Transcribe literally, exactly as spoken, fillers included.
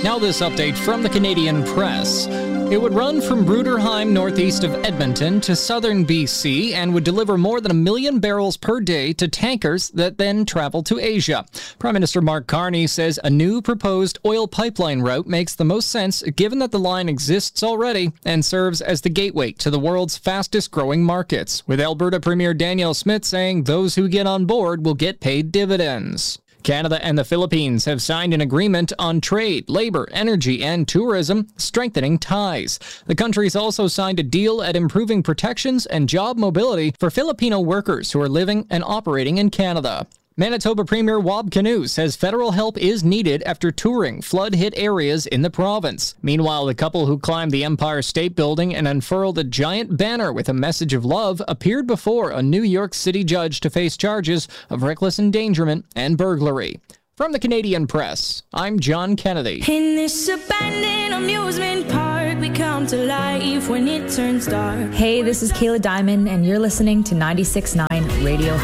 Now this update from the Canadian Press. It would run from Bruderheim, northeast of Edmonton, to southern B C and would deliver more than a million barrels per day to tankers that then travel to Asia. Prime Minister Mark Carney says a new proposed oil pipeline route makes the most sense given that the line exists already and serves as the gateway to the world's fastest growing markets, with Alberta Premier Danielle Smith saying those who get on board will get paid dividends. Canada and the Philippines have signed an agreement on trade, labor, energy, and tourism, strengthening ties. The countries also signed a deal at improving protections and job mobility for Filipino workers who are living and operating in Canada. Manitoba Premier Wab Kinew says federal help is needed after touring flood-hit areas in the province. Meanwhile, the couple who climbed the Empire State Building and unfurled a giant banner with a message of love appeared before a New York City judge to face charges of reckless endangerment and burglary. From the Canadian Press, I'm John Kennedy. In this abandoned amusement park, we come to life when it turns dark. Hey, this is Kayla Diamond, and you're listening to ninety-six point nine Radio